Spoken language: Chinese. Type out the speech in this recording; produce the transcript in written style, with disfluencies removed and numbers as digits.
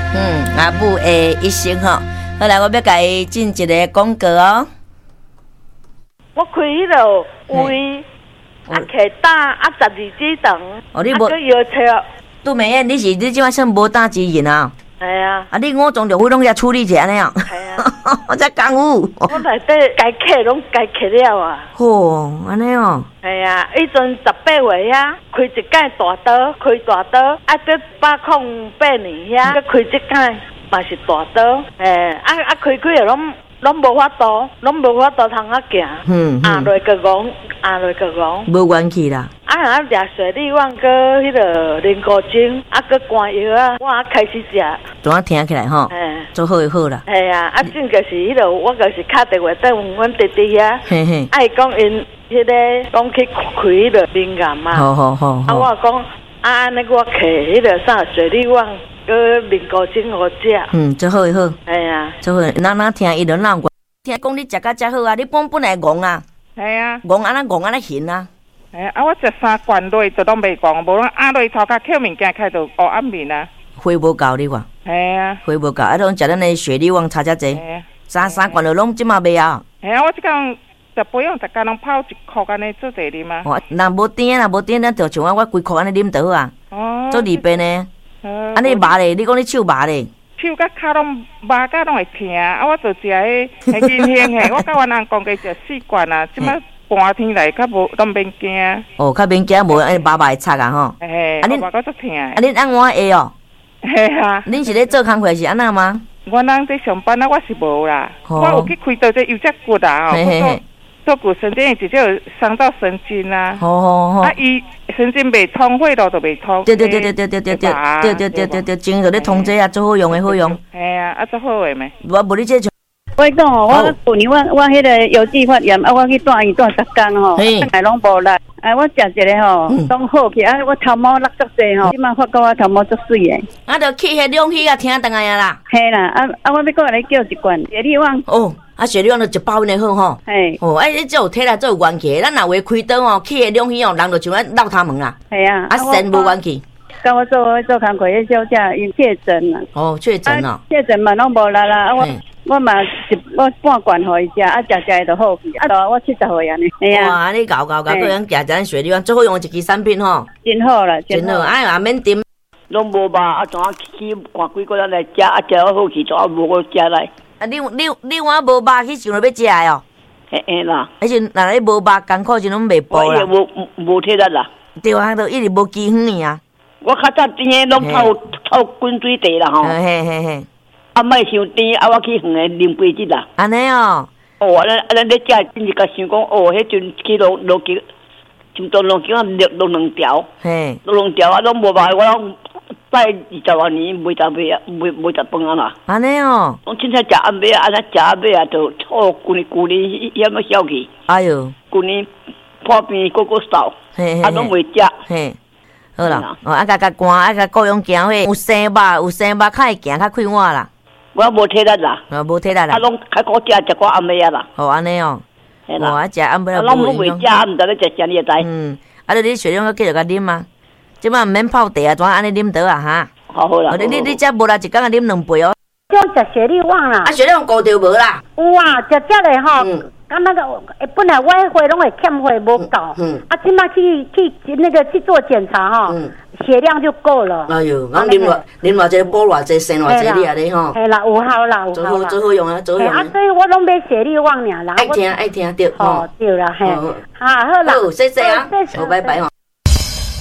阿母的一生吼。好来，我要甲伊进一个广告哦。 我开迄个位，客打12支长， 你无摇车。 杜美燕，你即摆算无打字人啊？ 系啊。 你5种就会拢遐处理一下呢？系啊。我才功夫。 我内底该客拢该客了啊。 吼，安尼哦。 系啊，以前18岁遐开一间大刀，开大刀，在808年遐开一间嘛是大刀，开的拢无法度，通啊行。下落个戆， 无元气啦。 掠水利网个迄个灵骨精，个肝药啊，我开始食。 怎啊听起来吼？做好就好啦。 系啊，正就是迄个，我就是敲电话等阮弟弟遐。 嘿嘿。 伊讲因迄个讲去开迄个敏感嘛。 好。 我讲安尼我摕迄个啥水利网个灵骨精好食。 做好就好。 系啊。 做好，咱听伊就闹我。听讲你食甲遮好啊，你本来戆啊。 系啊。 戆安尼行啊。 我食3罐落就拢袂讲，无咱压落头壳捡物件开就黑暗面啊。 血无够你看。 系啊。 血无够，拢食咱的血力旺差遮济。3罐就拢即马袂啊。 系啊，我即工10杯用10工拢泡1箍安尼做侪啉嘛。 若无甜，咱就像我规箍安尼啉倒啊。做2杯呢。安尼麻咧，你讲你手麻咧？ 手甲骹拢麻甲拢会疼我就食迄银杏嘿，我甲阮翁讲过食4罐啊，即马。寒天来较无拢免惊。 较免惊，无安尼麻麻会擦啊吼。 嘿，麻到足疼。 恁按我会哦。 嘿啊。 恁是咧做工课是安那吗？ 阮翁在上班啊，我是无啦。我有去开刀这右脊骨啊，做骨神经直接有伤到神经啊。 好。 伊神经未通，血路就未通。 对，经就咧通这啊，最好用的好用。 嘿啊，最好的咩？ 我无你这像。 我讲哦，我去年我迄个邮寄发炎，我去住院住10天吼，来拢无力。我食一个吼，拢好去。我头毛落足济吼，即马发觉我头毛足水诶。 就去迄两耳啊，听倒来啊啦。 嘿啦，我要过来叫一罐血力旺。 血力旺就1包呢好吼。 嘿。 你这有体力，这有元气。咱若话开刀哦，去迄两耳人就像落他门啊。 系啊。 肾无元气。 甲我做工课，迄小姐因确诊啦。 确诊哦。 确诊嘛，拢无力啦。我嘛我半罐互伊食，食就好去。我70岁安尼。 哇，你搞，个人食咱血力旺，最好用一支产品吼。 真好啦， 真好。也免点。 拢无吧？怎去看几个人来食，食好去，怎无我食来？ 你我无肉去想着要食的哦。 嘿啦。 而且若你无肉艰苦就拢袂饱啦。 无体力啦。 对啊，都一直无饥荒啊。 我较早真诶拢泡滚水茶啦吼。 嘿。 莫伤甜，我去远诶啉杯子啦。 安尼哦。 咱咧食，真是甲想讲，迄阵去落桥，就到落桥啊，落2条。 嘿。 落2条拢无歹，我拢拜20多年，袂食饭啊啦。 安尼哦。 拢凊彩食暗暝啊，安尼食暗暝啊，就旧年遐么消去。 哎哟。 旧年破病个扫，拢袂食。 嘿。好啦，甲寒，甲各样行伙，有生肉，较会行，较快活啦。 我无体力啦。 无体力啦。 拢较好食过暗暝啊啦。 安尼哦。食暗暝拢无袂食，毋知咧食啥你会知。 你血量继续甲啉啊，即摆毋免泡茶啊，怎安尼啉倒啊哈？ 好啦。 你遮无啦，一工啊啉2杯哦。 叫食血力旺啦。 血量高着无啦？ 有啊，食嘞吼。敢那个本来我血拢会欠血无够，即马去做检查哈，血量就够了。 哎哟，我啉偌济补偌济生偌济你啊你吼。 系啦，有效啦，有效啦。 做好用啊，做好用。 所以我拢买血力旺尔啦。 爱听对。 对啦，嘿。好啦。 好，谢谢啊。好，拜拜吼。